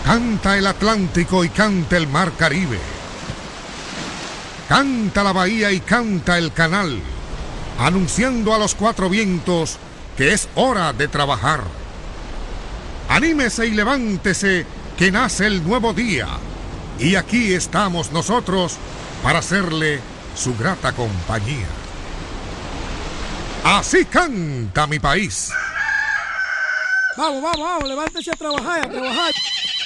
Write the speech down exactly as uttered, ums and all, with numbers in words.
Canta el Atlántico y canta el Mar Caribe. Canta la bahía y canta el canal, anunciando a los cuatro vientos que es hora de trabajar. Anímese y levántese, que nace el nuevo día. Y aquí estamos nosotros para hacerle su grata compañía. Así canta mi país. Vamos, vamos, vamos, levántese a trabajar, a trabajar.